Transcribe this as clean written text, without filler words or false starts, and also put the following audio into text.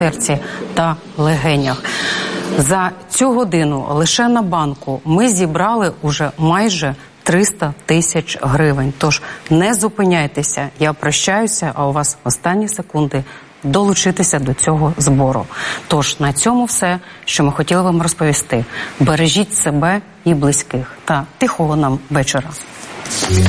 серці та легенях. За цю годину лише на банку ми зібрали уже майже 300 тисяч гривень. Тож не зупиняйтеся, я прощаюся, а у вас останні секунди долучитися до цього збору. Тож на цьому все, що ми хотіли вам розповісти. Бережіть себе і близьких та тихого нам вечора.